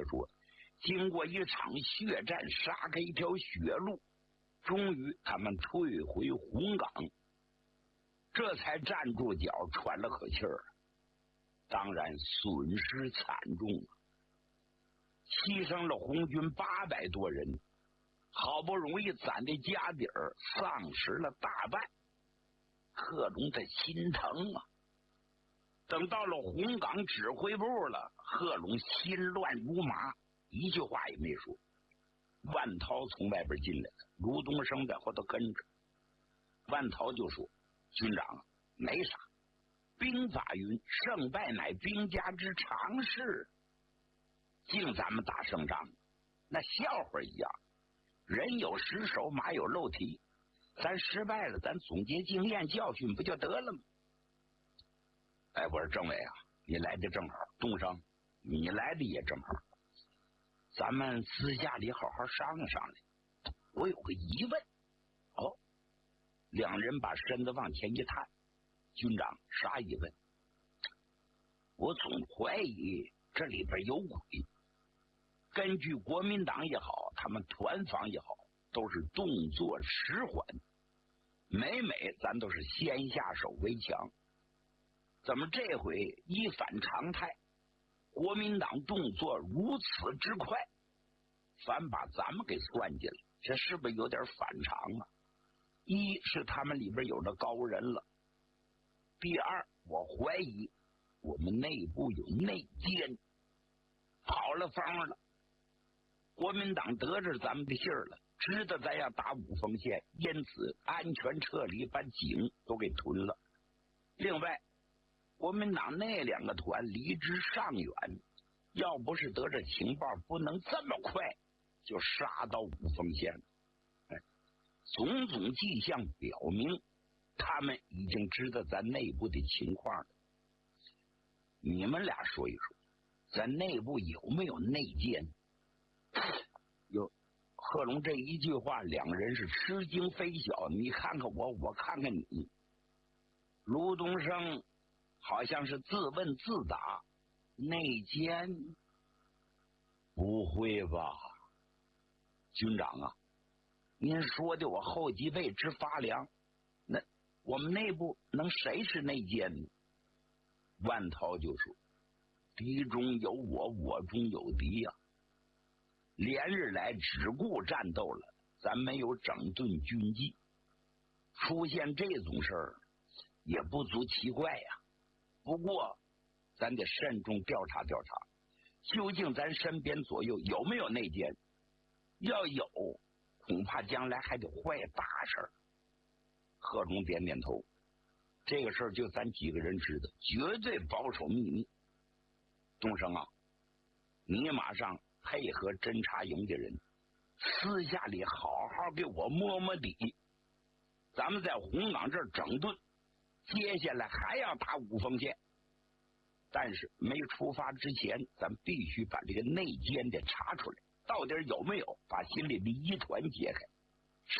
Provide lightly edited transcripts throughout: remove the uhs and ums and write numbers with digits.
说，经过一场血战，杀开一条血路，终于他们退回红岗，这才站住脚，喘了口气儿。当然损失惨重啊，牺牲了红军800多人，好不容易攒的家底儿丧失了大半。贺龙他心疼啊。等到了红岗指挥部了，贺龙心乱如麻，一句话也没说。万涛从外边进来了，卢东升在后头跟着。万涛就说：“军长，没啥，兵法云，胜败乃兵家之常事。净咱们打胜仗，那笑话一样。人有失手，马有漏蹄。咱失败了，咱总结经验教训，不就得了吗？”哎，我说政委啊，你来的正好，东升，你来的也正好，咱们私下里好好商量商量。我有个疑问。哦，两人把身子往前一探。军长，啥疑问？我总怀疑这里边有鬼。根据国民党也好，他们团防也好，都是动作迟缓，每咱都是先下手为强。怎么这回一反常态，国民党动作如此之快，反把咱们给算计了？这是不是有点反常啊？一是他们里边有着高人了，第二，我怀疑我们内部有内奸，跑了风了。国民党得知咱们的信儿了，知道咱要打五峰县，因此安全撤离，把井都给屯了。另外，国民党那2个团离之尚远，要不是得着情报，不能这么快就杀到五峰县。种种迹象表明，他们已经知道咱内部的情况了。你们俩说一说，咱内部有没有内奸？有。贺龙这一句话，两人是吃惊非小。你看看我，我看看你。卢东升好像是自问自答，内奸？不会吧？军长啊，您说的我后脊背直发凉。那我们内部能谁是内奸呢？万涛就说：“敌中有我，我中有敌呀。连日来只顾战斗了，咱没有整顿军纪，出现这种事儿也不足奇怪呀。不过咱得慎重调查调查，究竟咱身边左右有没有内奸？要有，恐怕将来还得坏大事儿。”贺龙点点头，这个事儿就咱几个人知道，绝对保守秘密。东升啊，你马上配合侦察营的人，私下里好好给我摸摸底。咱们在红岗这儿整顿，接下来还要打五峰县，但是没出发之前，咱必须把这个内奸的查出来，到底有没有，把心里的疑团解开。是。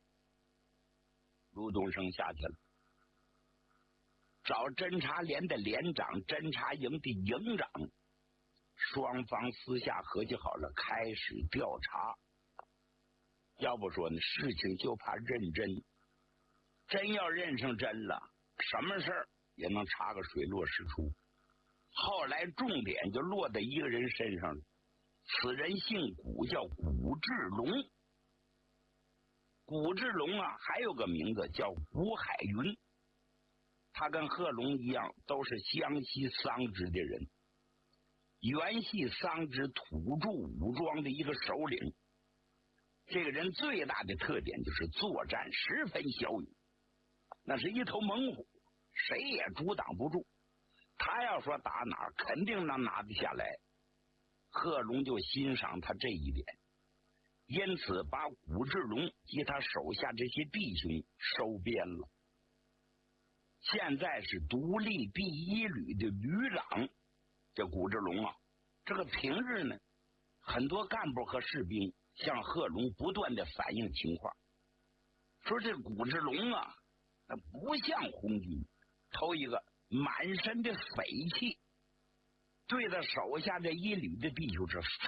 卢东升下去了，找侦察连的连长，侦察营的营长，双方私下合计好了，开始调查。要不说呢，事情就怕认真，真要认上真了，什么事儿也能查个水落石出。后来重点就落在一个人身上了，此人姓古，叫古志龙。古志龙啊，还有个名字叫古海云，他跟贺龙一样，都是湘西桑植的人，原系桑植土著武装的一个首领。这个人最大的特点就是作战十分骁勇，那是一头猛虎，谁也阻挡不住。他要说打哪儿，肯定能拿得下来。贺龙就欣赏他这一点，因此把古志龙及他手下这些弟兄收编了。现在是独立第1旅的旅长。这古志龙啊，这个平日呢，很多干部和士兵向贺龙不断的反映情况，说这古志龙啊，那不像红军，头一个满身的匪气，对他手下这1旅的弟兄是